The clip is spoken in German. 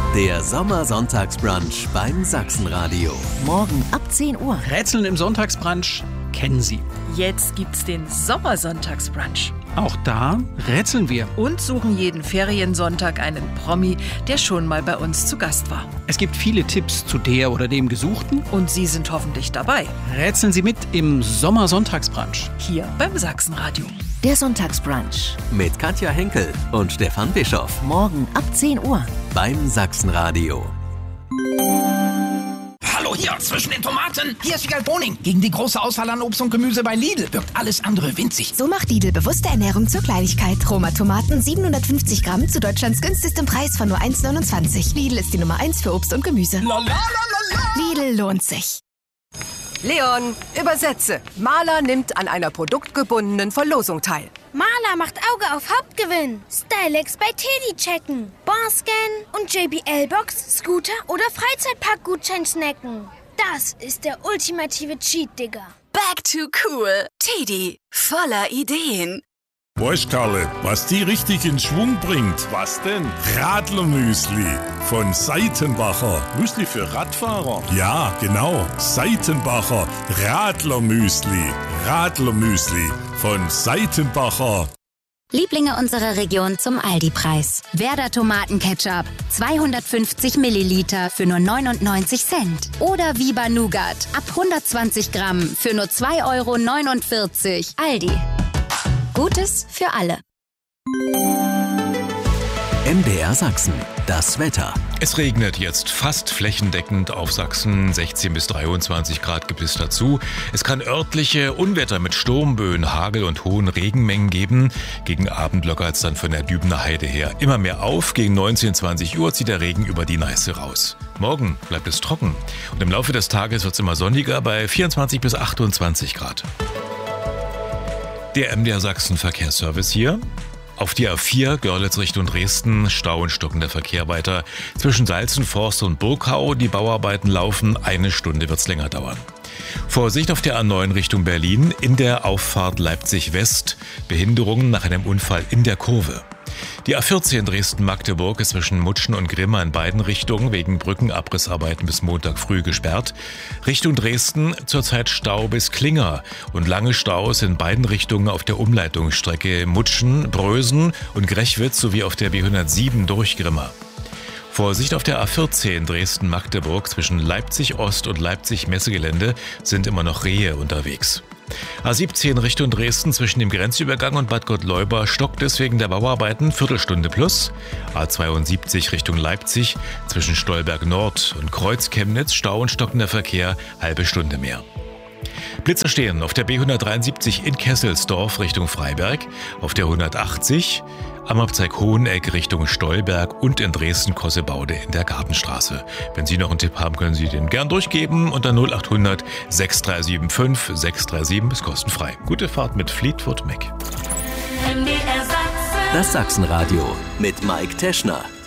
Der Sommersonntagsbrunch beim Sachsenradio. Morgen ab 10 Uhr. Rätseln im Sonntagsbrunch kennen Sie. Jetzt gibt's den Sommersonntagsbrunch. Auch da rätseln wir. Und suchen jeden Feriensonntag einen Promi, der schon mal bei uns zu Gast war. Es gibt viele Tipps zu der oder dem Gesuchten. Und Sie sind hoffentlich dabei. Rätseln Sie mit im Sommersonntagsbrunch. Hier beim Sachsenradio. Der Sonntagsbrunch. Mit Katja Henkel und Stefan Bischoff. Morgen ab 10 Uhr. Beim Sachsenradio. Hallo hier, zwischen den Tomaten. Hier ist Wiegald Boning. Gegen die große Auswahl an Obst und Gemüse bei Lidl wirkt alles andere winzig. So macht Lidl bewusste Ernährung zur Kleinigkeit. Roma Tomaten 750 Gramm zu Deutschlands günstigstem Preis von nur 1,29. Lidl ist die Nummer 1 für Obst und Gemüse. Lidl lohnt sich. Leon, übersetze. Maler nimmt an einer produktgebundenen Verlosung teil. Maler macht Auge auf Hauptgewinn. Stylex bei Teddy checken. Barscan und JBL-Box, Scooter oder Freizeitpark-Gutschein snacken. Das ist der ultimative Cheat, Digga. Back to cool. Teddy, voller Ideen. Weißt, Karle, was die richtig in Schwung bringt? Was denn? Radlermüsli von Seitenbacher. Müsli für Radfahrer? Ja, genau. Seitenbacher Radlermüsli. Radlermüsli von Seitenbacher. Lieblinge unserer Region zum Aldi-Preis. Werder Tomatenketchup, 250 Milliliter für nur 99 Cent. Oder Viva Nougat, ab 120 Gramm für nur 2,49 €. Aldi. Gutes für alle. MDR Sachsen. Das Wetter. Es regnet jetzt fast flächendeckend auf Sachsen. 16 bis 23 Grad gibt es dazu. Es kann örtliche Unwetter mit Sturmböen, Hagel und hohen Regenmengen geben. Gegen Abend lockert es dann von der Dübener Heide her immer mehr auf. Gegen 19, 20 Uhr zieht der Regen über die Neiße raus. Morgen bleibt es trocken. Und im Laufe des Tages wird es immer sonniger bei 24 bis 28 Grad. Der MDR Sachsen Verkehrsservice hier. Auf die A4 Görlitz Richtung Dresden, Stau und stockender Verkehr weiter. Zwischen Salzenforst und Burgau, die Bauarbeiten laufen, 1 Stunde wird es länger dauern. Vorsicht auf der A9 Richtung Berlin, in der Auffahrt Leipzig West, Behinderungen nach einem Unfall in der Kurve. Die A14 Dresden-Magdeburg ist zwischen Mutschen und Grimma in beiden Richtungen wegen Brückenabrissarbeiten bis Montag früh gesperrt. Richtung Dresden zurzeit Stau bis Klinger und lange Staus in beiden Richtungen auf der Umleitungsstrecke Mutschen, Brösen und Grechwitz sowie auf der B107 durch Grimma. Vorsicht auf der A14 Dresden-Magdeburg zwischen Leipzig-Ost und Leipzig-Messegelände sind immer noch Rehe unterwegs. A17 Richtung Dresden zwischen dem Grenzübergang und Bad Gottleuba stockt es wegen der Bauarbeiten Viertelstunde plus. A72 Richtung Leipzig zwischen Stolberg Nord und Kreuz-Chemnitz Stau und stockender Verkehr halbe Stunde mehr. Blitzer stehen auf der B173 in Kesselsdorf Richtung Freiberg, auf der 180 am Abzweig Hoheneck Richtung Stolberg und in Dresden-Kossebaude in der Gartenstraße. Wenn Sie noch einen Tipp haben, können Sie den gern durchgeben unter 0800 6375 637, ist kostenfrei. Gute Fahrt mit Fleetwood Mac. Das Sachsenradio mit Mike Teschner.